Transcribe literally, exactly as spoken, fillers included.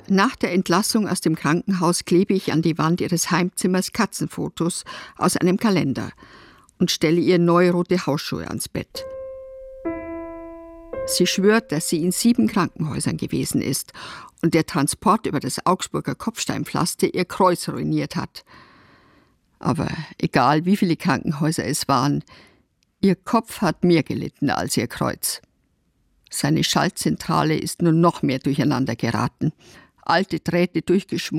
Nach der Entlassung aus dem Krankenhaus klebe ich an die Wand ihres Heimzimmers Katzenfotos aus einem Kalender und stelle ihr neue rote Hausschuhe ans Bett. Sie schwört, dass sie in sieben Krankenhäusern gewesen ist und der Transport über das Augsburger Kopfsteinpflaster ihr Kreuz ruiniert hat. Aber egal, wie viele Krankenhäuser es waren, ihr Kopf hat mehr gelitten als ihr Kreuz. Seine Schaltzentrale ist nur noch mehr durcheinander geraten. Alte Drähte durchgeschmolzen,